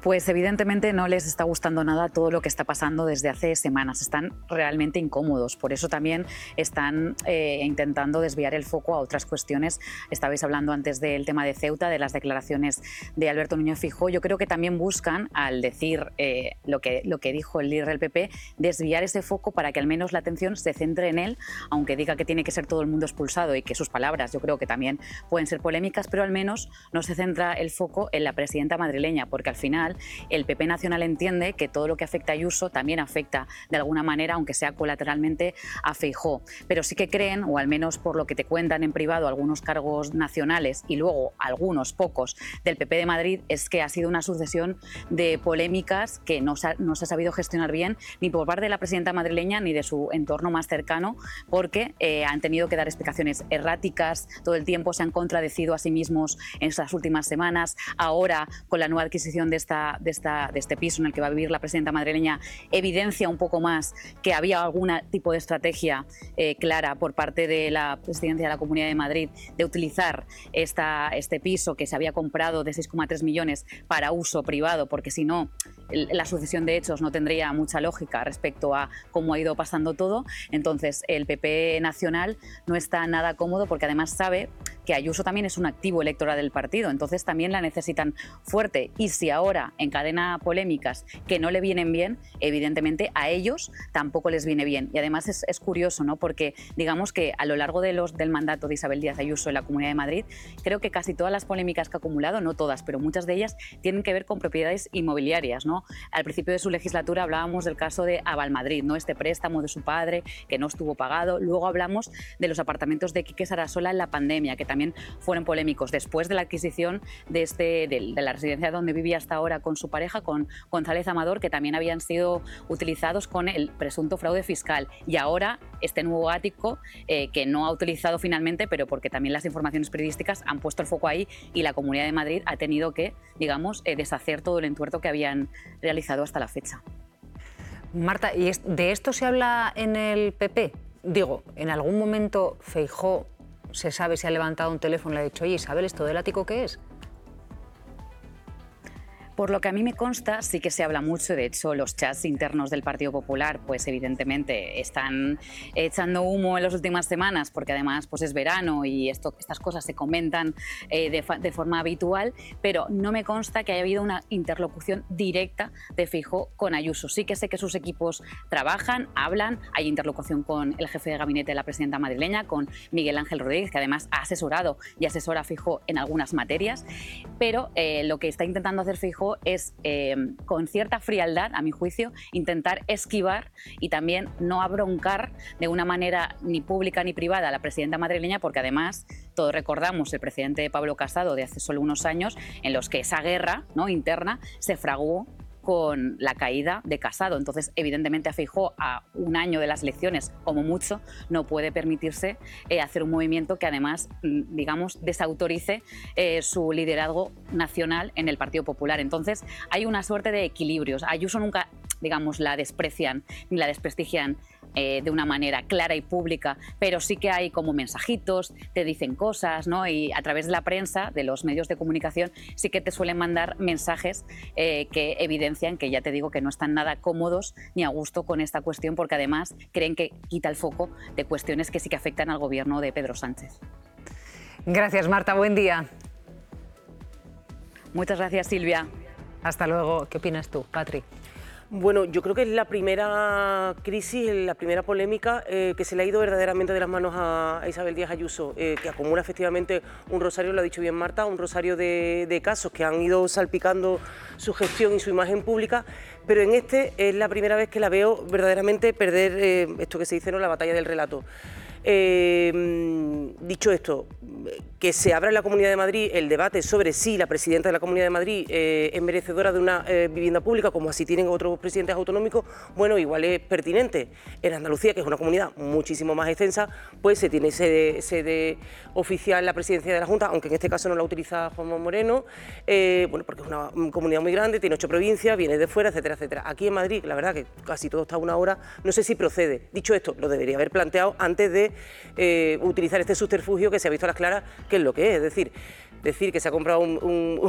Pues evidentemente no les está gustando nada todo lo que está pasando desde hace semanas. Están realmente incómodos. Por eso también están intentando desviar el foco a otras cuestiones. Estabais hablando antes del tema de Ceuta, de las declaraciones de Alberto Núñez Feijóo. Yo creo que también buscan, al decir lo que dijo el líder del PP, desviar ese foco para que al menos la atención se centre en él, aunque diga que tiene que ser todo el mundo expulsado y que sus palabras yo creo que también pueden ser polémicas, pero al menos no se centra el foco en la presidenta madrileña, porque al final el PP nacional entiende que todo lo que afecta a Ayuso también afecta de alguna manera, aunque sea colateralmente, a Feijóo. Pero sí que creen, o al menos por lo que te cuentan en privado algunos cargos nacionales y luego algunos pocos del PP de Madrid, es que ha sido una sucesión de polémicas que no se ha sabido gestionar bien ni por parte de la presidenta madrileña ni de su entorno más cercano, porque han tenido que dar explicaciones erráticas, todo el tiempo se han contradecido a sí mismos en estas últimas semanas. Ahora, con la nueva adquisición de este piso en el que va a vivir la presidenta madrileña, evidencia un poco más que había algún tipo de estrategia clara por parte de la presidencia de la Comunidad de Madrid de utilizar este piso que se había comprado de 6,3 millones para uso privado, porque si no, la sucesión de hechos no tendría mucha lógica respecto a cómo ha ido pasando todo. Entonces, el PP nacional no está nada cómodo porque además sabe que Ayuso también es un activo electoral del partido, entonces también la necesitan fuerte. Y si ahora encadena polémicas que no le vienen bien, evidentemente a ellos tampoco les viene bien. Y además es curioso, ¿no? Porque digamos que a lo largo del mandato de Isabel Díaz Ayuso en la Comunidad de Madrid, creo que casi todas las polémicas que ha acumulado, no todas, pero muchas de ellas tienen que ver con propiedades inmobiliarias, ¿no? Al principio de su legislatura hablábamos del caso de Avalmadrid, ¿no? Este préstamo de su padre que no estuvo pagado. Luego hablamos de los apartamentos de Quique Sarasola en la pandemia, que también fueron polémicos. Después de la adquisición de la residencia donde vivía hasta ahora con su pareja, con González Amador, que también habían sido utilizados con el presunto fraude fiscal. Y ahora este nuevo ático que no ha utilizado finalmente, pero porque también las informaciones periodísticas han puesto el foco ahí y la Comunidad de Madrid ha tenido que, digamos, deshacer todo el entuerto que habían realizado hasta la fecha. Marta, ¿y de esto se habla en el PP? Digo, ¿en algún momento Feijóo se sabe si ha levantado un teléfono y le ha dicho, oye, Isabel, ¿esto del ático qué es? Por lo que a mí me consta, sí que se habla mucho. De hecho, los chats internos del Partido Popular, pues evidentemente están echando humo en las últimas semanas, porque además pues es verano y estas cosas se comentan de forma habitual, pero no me consta que haya habido una interlocución directa de Feijóo con Ayuso. Sí que sé que sus equipos trabajan, hablan, hay interlocución con el jefe de gabinete de la presidenta madrileña, con Miguel Ángel Rodríguez, que además ha asesorado y asesora a Feijóo en algunas materias, pero lo que está intentando hacer Feijóo es, con cierta frialdad, a mi juicio, intentar esquivar y también no abroncar de una manera ni pública ni privada a la presidenta madrileña, porque además todos recordamos el precedente de Pablo Casado de hace solo unos años, en los que esa guerra, ¿no?, interna se fraguó con la caída de Casado. Entonces, evidentemente, a Feijóo, a un año de las elecciones, como mucho, no puede permitirse hacer un movimiento que además, digamos, desautorice su liderazgo nacional en el Partido Popular. Entonces, hay una suerte de equilibrios. A Ayuso nunca, digamos, la desprecian ni la desprestigian de una manera clara y pública, pero sí que hay como mensajitos, te dicen cosas, ¿no? Y a través de la prensa, de los medios de comunicación, sí que te suelen mandar mensajes que evidencian que, ya te digo, que no están nada cómodos ni a gusto con esta cuestión, porque además creen que quita el foco de cuestiones que sí que afectan al gobierno de Pedro Sánchez. Gracias, Marta. Buen día. Muchas gracias, Silvia. Hasta luego. ¿Qué opinas tú, Patri? Bueno, yo creo que es la primera crisis, la primera polémica que se le ha ido verdaderamente de las manos a Isabel Díaz Ayuso, que acumula efectivamente un rosario, lo ha dicho bien Marta, un rosario de casos que han ido salpicando su gestión y su imagen pública, pero en este es la primera vez que la veo verdaderamente perder esto que se dice, ¿no?, la batalla del relato. Dicho esto, que se abra en la Comunidad de Madrid el debate sobre si la presidenta de la Comunidad de Madrid es merecedora de una vivienda pública, como así tienen otros presidentes autonómicos, bueno, igual es pertinente. En Andalucía, que es una comunidad muchísimo más extensa, pues se tiene sede oficial en la presidencia de la Junta, aunque en este caso no la utiliza Juanma Moreno, bueno, porque es una comunidad muy grande, tiene 8 provincias, viene de fuera, etcétera, etcétera. Aquí en Madrid, la verdad que casi todo está a una hora, no sé si procede. Dicho esto, lo debería haber planteado antes de utilizar este subterfugio que se ha visto a las claras que es lo que es decir que se ha comprado un